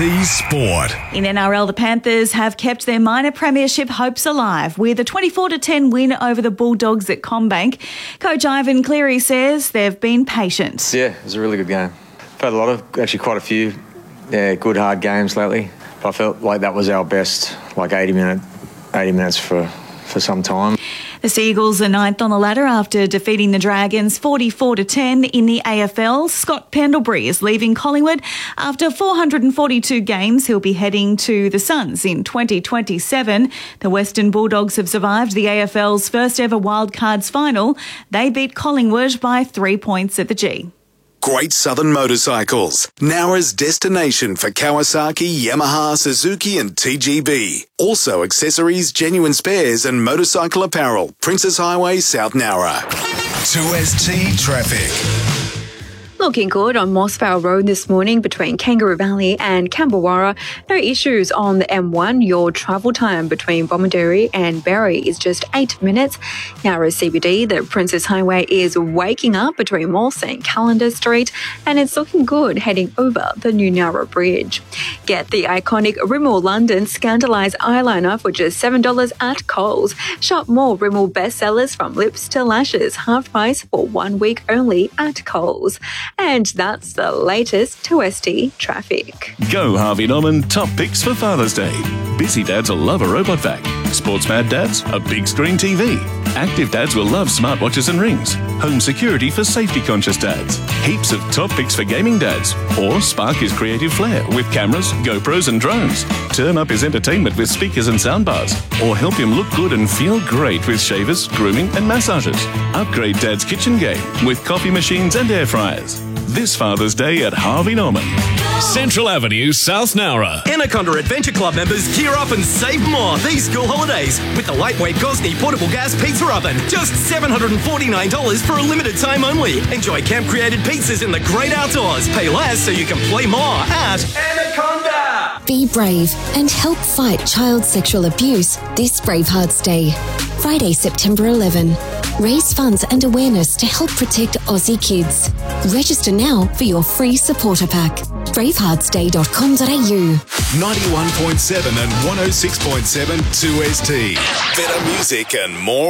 2ST Sport. In NRL, the Panthers have kept their minor premiership hopes alive with a 24-10 win over the Bulldogs at CommBank. Coach Ivan Cleary says they've been patient. Yeah, it was a really good game. I've had quite a few good hard games lately. But I felt like that was our best, 80 minutes for some time. The Seagulls are ninth on the ladder after defeating the Dragons 44-10 in the AFL. Scott Pendlebury is leaving Collingwood after 442 games. He'll be heading to the Suns in 2027. The Western Bulldogs have survived the AFL's first ever wildcards final. They beat Collingwood by 3 points at the G. Great Southern Motorcycles, Nowra's destination for Kawasaki, Yamaha, Suzuki and TGB. Also accessories, genuine spares and motorcycle apparel. Princess Highway, South Nowra. 2ST Traffic. Looking good on Mossvale Road this morning between Kangaroo Valley and Camberwara. No issues on the M1. Your travel time between Bomaderry and Berry is just 8 minutes. Nowra CBD, the Princess Highway is waking up between Morse and Callender Street, and it's looking good heading over the new Nowra Bridge. Get the iconic Rimmel London Scandalise eyeliner for just $7 at Coles. Shop more Rimmel bestsellers from lips to lashes, half price for 1 week only at Coles. And that's the latest 2ST traffic. Go Harvey Norman top picks for Father's Day. Busy dads will love a robot vac. Sports mad dads, a big screen TV. Active dads will love smartwatches and rings. Home security for safety conscious dads. Heaps of top picks for gaming dads. Or spark his creative flair with cameras, GoPros and drones. Turn up his entertainment with speakers and soundbars. Or help him look good and feel great with shavers, grooming and massages. Upgrade dad's kitchen game with coffee machines and air fryers. This Father's Day at Harvey Norman. Central Avenue, South Nowra. Anaconda Adventure Club members gear up and save more these school holidays with the lightweight Gosney portable gas pizza oven. Just $749 for a limited time only. Enjoy camp-created pizzas in the great outdoors. Pay less so you can play more at Anaconda. Be brave and help fight child sexual abuse this Bravehearts Day. Friday, September 11. Raise funds and awareness to help protect Aussie kids. Register now for your free supporter pack. braveheartsday.com.au 91.7 and 106.7 2ST. Better music and more